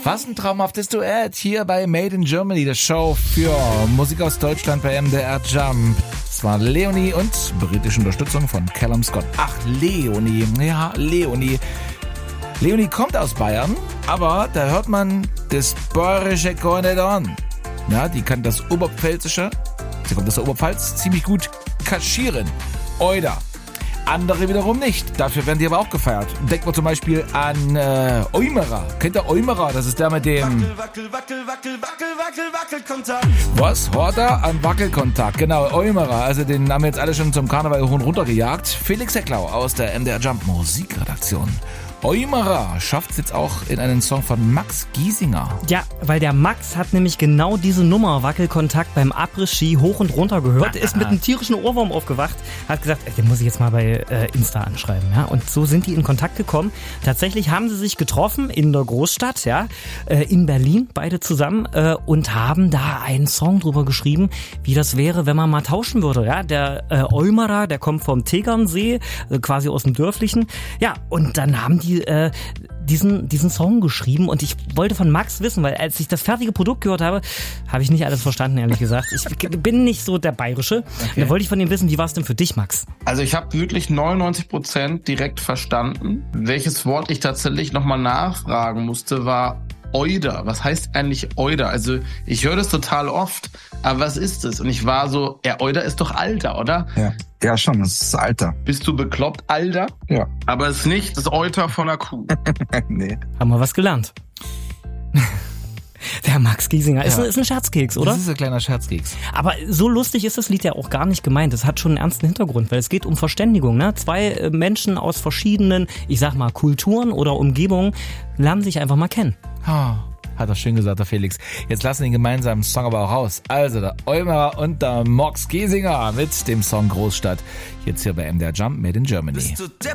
Was ein traumhaftes Duett hier bei Made in Germany, der Show für Musik aus Deutschland bei MDR Jump. Es war Leonie und britische Unterstützung von Callum Scott. Ach, Leonie. Ja, Leonie. Leonie kommt aus Bayern, aber da hört man das Bayerische gar nicht an. Ja, die kann das Oberpfälzische, sie kommt aus der Oberpfalz, ziemlich gut kaschieren. Oida. Andere wiederum nicht. Dafür werden die aber auch gefeiert. Denkt man zum Beispiel an Eumerer. Kennt ihr Eumerer? Das ist der mit dem... Wackelkontakt. Was? Horter an Wackelkontakt. Genau, Eumerer. Also den haben wir jetzt alle schon zum Karneval hoch und runter gejagt. Felix Hecklau aus der MDR Jump Musikredaktion. Eumerer schafft es jetzt auch in einen Song von Max Giesinger. Ja, weil der Max hat nämlich genau diese Nummer Wackelkontakt beim Après-Ski hoch und runter gehört, ist mit einem tierischen Ohrwurm aufgewacht, hat gesagt, den muss ich jetzt mal bei Insta anschreiben. Ja? Und so sind die in Kontakt gekommen. Tatsächlich haben sie sich getroffen in der Großstadt, ja, in Berlin, beide zusammen, und haben da einen Song drüber geschrieben, wie das wäre, wenn man mal tauschen würde. Ja? Der Eumerer, der kommt vom Tegernsee, quasi aus dem Dörflichen. Ja, und dann haben die diesen Song geschrieben und ich wollte von Max wissen, weil als ich das fertige Produkt gehört habe, habe ich nicht alles verstanden, ehrlich gesagt. Ich bin nicht so der Bayerische. Okay. Da wollte ich von ihm wissen, wie war es denn für dich, Max? Also ich habe wirklich 99% direkt verstanden. Welches Wort ich tatsächlich nochmal nachfragen musste, war Euder. Was heißt eigentlich Euder? Also ich höre das total oft, aber was ist das? Und ich war so, Euder ist doch Alter, oder? Ja, schon, das ist Alter. Bist du bekloppt, Alter? Ja. Aber es ist nicht das Euter von der Kuh. Nee. Haben wir was gelernt. Der Max Giesinger ist ein Scherzkeks, oder? Das ist ein kleiner Scherzkeks. Aber so lustig ist das Lied ja auch gar nicht gemeint. Es hat schon einen ernsten Hintergrund, weil es geht um Verständigung. Ne? Zwei Menschen aus verschiedenen, ich sag mal, Kulturen oder Umgebungen lernen sich einfach mal kennen. Hat er schön gesagt, der Felix. Jetzt lassen den gemeinsamen Song aber auch raus. Also der Eumerer und der Max Giesinger mit dem Song Großstadt. Jetzt hier bei MDR Jump Made in Germany.